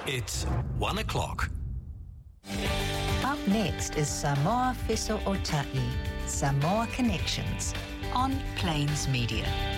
It's 1 o'clock. Up next is Samoa Fiso Ota'i, Samoa Connections, on Plains Media.